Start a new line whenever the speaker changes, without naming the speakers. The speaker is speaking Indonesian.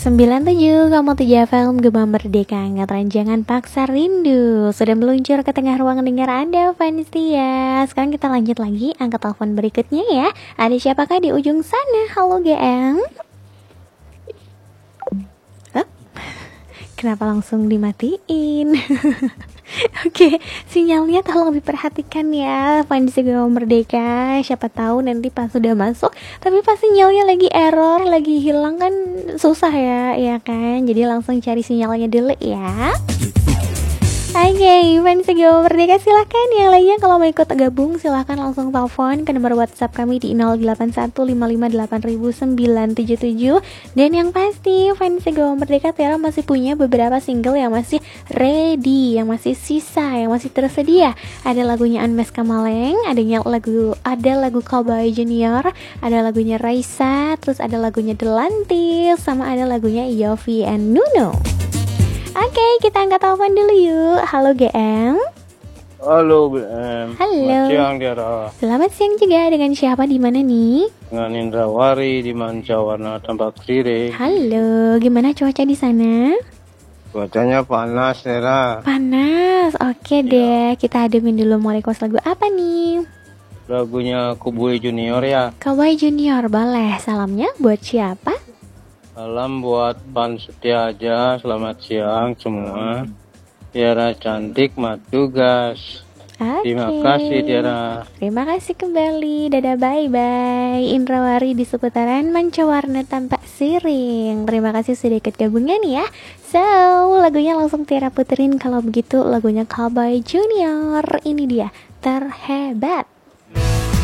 97,7 FM Gema Merdeka, Ngetren Jangan Paksa Rindu. Sudah meluncur ke tengah ruang dengar Anda, fans setia. Sekarang kita lanjut lagi, angkat telepon berikutnya ya. Ada siapakah di ujung sana? Halo GM. Kenapa langsung dimatiin? Oke, sinyalnya tolong diperhatikan ya, fans Gema Merdeka. Siapa tahu nanti pas sudah masuk, tapi pas sinyalnya lagi error, lagi hilang kan susah ya kan? Jadi langsung cari sinyalnya dulu ya. Oke, fans Gema Merdeka silahkan yang lainnya kalau mau ikut gabung silahkan langsung telepon ke nomor WhatsApp kami di 0815580977. Dan yang pasti fans Gema Merdeka Tiara masih punya beberapa single yang masih ready, yang masih sisa, yang masih tersedia. Ada lagunya Unmesh Kamaleng, ada lagu Cowboy Junior, ada lagunya Raisa, terus ada lagunya Delantis, sama ada lagunya Yofi and Nuno. Oke, kita angkat telepon dulu yuk. Halo GM.
Halo GM.
Halo.
Selamat siang Tiara.
Selamat siang juga. Dengan siapa di mana nih?
Dengan Indrawari di Mancawarna Tampak Siri.
Halo. Gimana cuaca di sana?
Cuacanya panas Tiara.
Panas. Oke deh. Kita ademin dulu mau request lagu apa nih?
Lagunya Cowboy Junior ya.
Cowboy Junior boleh. Salamnya buat siapa?
Salam buat fans setia aja. Selamat siang semua. Tiara cantik matugas. Terima kasih Tiara.
Terima kasih kembali. Dadah, bye-bye. Indrawari di seputaran Mancawarna Tampak Siring. Terima kasih sudah ikut gabungan ya. So, lagunya langsung Tiara puterin. Kalau begitu lagunya Cowboy Junior. Ini dia, Terhebat.